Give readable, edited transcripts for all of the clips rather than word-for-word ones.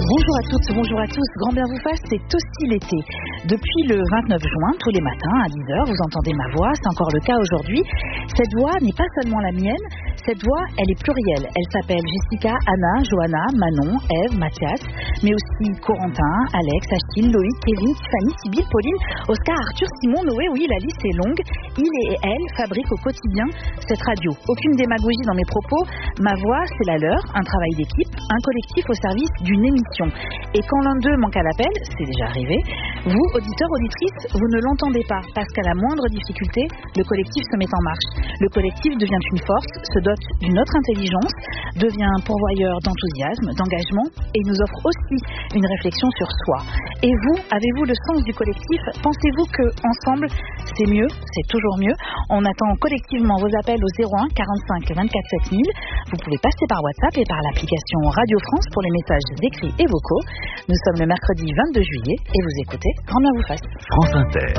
Bonjour à toutes, bonjour à tous, grand bien vous fasse, c'est aussi l'été. Depuis le 29 juin, tous les matins à 10h, vous entendez ma voix, c'est encore le cas aujourd'hui. Cette voix n'est pas seulement la mienne, cette voix, elle est plurielle. Elle s'appelle Jessica, Anna, Johanna, Manon, Ève, Mathias, mais aussi Corentin, Alex, Achille, Loïc, Kevin, Tiffany, Sybille, Pauline, Oscar, Arthur, Simon, Noé, oui, la liste est longue. Ils et elles fabriquent au quotidien cette radio. Aucune démagogie dans mes propos, ma voix, c'est la leur, un travail d'équipe, un collectif au service d'une émission. Et quand l'un d'eux manque à l'appel, c'est déjà arrivé, vous, auditeurs, auditrices, vous ne l'entendez pas, parce qu'à la moindre difficulté, le collectif se met en marche. Le collectif devient une force, se dote d'une autre intelligence, devient pourvoyeur d'enthousiasme, d'engagement, et nous offre aussi une réflexion sur soi. Et vous, avez-vous le sens du collectif? Pensez-vous que ensemble, c'est mieux, c'est toujours mieux? On attend collectivement vos appels au 01 45 24 7000. Vous pouvez passer par WhatsApp et par l'application Radio France pour les messages écrits et vocaux. Nous sommes le mercredi 22 juillet et vous écoutez Grand bien vous fasse. France Inter.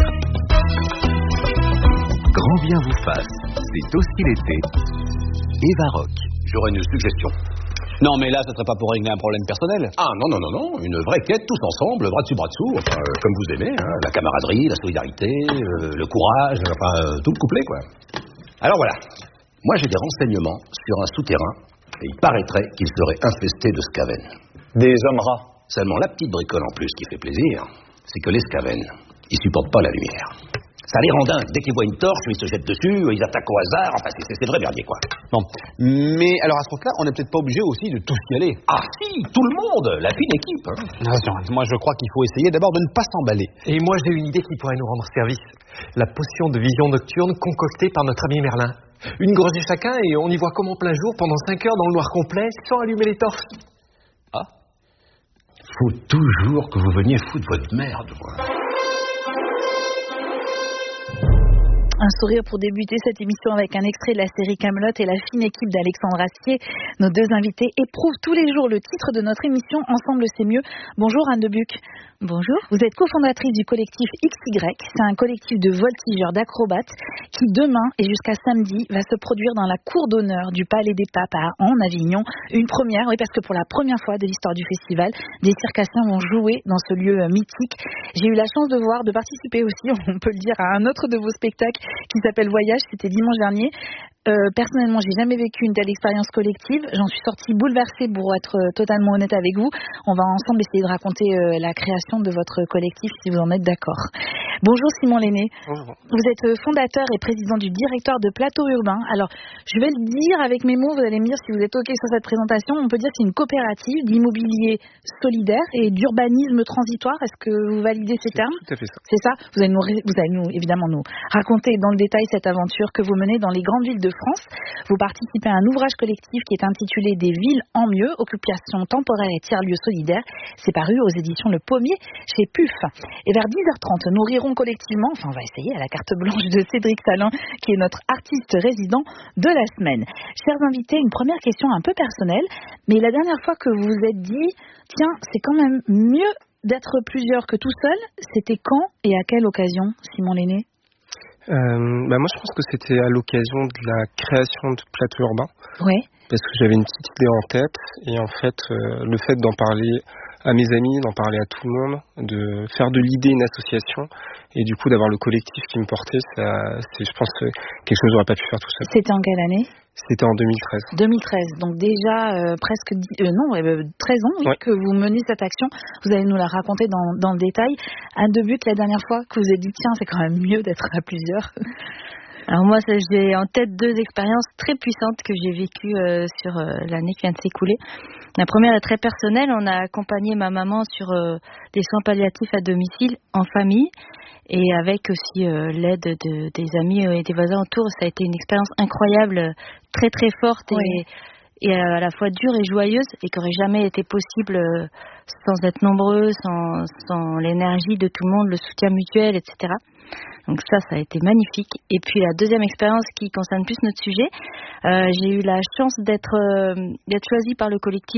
Grand bien vous fasse, c'est aussi l'été. Eva Rock. J'aurais une suggestion. Non, mais là, ça serait pas pour régler un problème personnel. Ah, non. Une vraie quête, tous ensemble, bras dessous, enfin, comme vous aimez, hein, la camaraderie, la solidarité, le courage, tout le couplet, quoi. Alors voilà, moi j'ai des renseignements sur un souterrain, et il paraîtrait qu'il serait infesté de scavennes. Des hommes rats. Seulement la petite bricole en plus qui fait plaisir, c'est que les scavennes, ils supportent pas la lumière. Ça les rend dingues. Dès qu'ils voient une torche, ils se jettent dessus, ils attaquent au hasard. Enfin, c'est vrai merdier, quoi. Bon. Mais alors, à ce moment-là, on n'est peut-être pas obligé aussi de tous y aller. Ah si, tout le monde, la fine équipe. Hein. Non, moi, je crois qu'il faut essayer d'abord de ne pas s'emballer. Et moi, j'ai une idée qui pourrait nous rendre service. La potion de vision nocturne concoctée par notre ami Merlin. Une gorgée chacun et on y voit comme en plein jour pendant 5 heures dans le noir complet, sans allumer les torches. Ah. Faut toujours que vous veniez foutre votre merde, moi. Un sourire pour débuter cette émission avec un extrait de la série Camelot et la fine équipe d'Alexandre Astier. Nos deux invités éprouvent tous les jours le titre de notre émission Ensemble c'est mieux. Bonjour Anne Debuc. Bonjour. Vous êtes cofondatrice du collectif XY. C'est un collectif de voltigeurs, d'acrobates qui demain et jusqu'à samedi va se produire dans la cour d'honneur du Palais des Papes à en Avignon. Une première, oui, parce que pour la première fois de l'histoire du festival, des circassiens vont jouer dans ce lieu mythique. J'ai eu la chance de participer aussi, on peut le dire, à un autre de vos spectacles qui s'appelle Voyage, c'était dimanche dernier. Personnellement, j'ai jamais vécu une telle expérience collective. J'en suis sortie bouleversée pour être totalement honnête avec vous. On va ensemble essayer de raconter la création de votre collectif si vous en êtes d'accord. Bonjour Simon Lenné. Bonjour. Vous êtes fondateur et président du directoire de Plateau Urbain. Alors, je vais le dire avec mes mots, vous allez me dire si vous êtes OK sur cette présentation. On peut dire que c'est une coopérative d'immobilier solidaire et d'urbanisme transitoire. Est-ce que vous validez ces termes? Tout à fait ça. C'est ça. Vous allez nous évidemment nous raconter dans le détail cette aventure que vous menez dans les grandes villes de France. Vous participez à un ouvrage collectif qui est intitulé Des villes en mieux, occupation temporaire et tiers-lieux solidaires. C'est paru aux éditions Le Pommier chez PUF. Et vers 10h30, nous rirons collectivement, enfin on va essayer, à la carte blanche de Cédric Talin, qui est notre artiste résident de la semaine. Chers invités, une première question un peu personnelle, mais la dernière fois que vous vous êtes dit, tiens, c'est quand même mieux d'être plusieurs que tout seul, c'était quand et à quelle occasion, Simon Lenné? Moi, je pense que c'était à l'occasion de la création de Plateau Urbain. Oui. Parce que j'avais une petite idée en tête. Et en fait, le fait d'en parler à mes amis, d'en parler à tout le monde, de faire de l'idée une association, et du coup d'avoir le collectif qui me portait, c'est, je pense, quelque chose que j'aurais pas pu faire tout seul. C'était en quelle année? C'était en 2013. 2013, donc déjà presque 13 ans oui, ouais. Que vous menez cette action. Vous allez nous la raconter dans le détail. Anne Debuc, la dernière fois que vous avez dit tiens, c'est quand même mieux d'être à plusieurs. Alors moi, j'ai en tête 2 expériences très puissantes que j'ai vécues sur l'année qui vient de s'écouler. La première est très personnelle. On a accompagné ma maman sur des soins palliatifs à domicile, en famille, et avec aussi l'aide des amis et des voisins autour. Ça a été une expérience incroyable, très très forte oui. et à la fois dure et joyeuse, et qui n'aurait jamais été possible sans être nombreux, sans l'énergie de tout le monde, le soutien mutuel, etc. Donc ça a été magnifique. Et puis la deuxième expérience qui concerne plus notre sujet, j'ai eu la chance d'être choisie par le collectif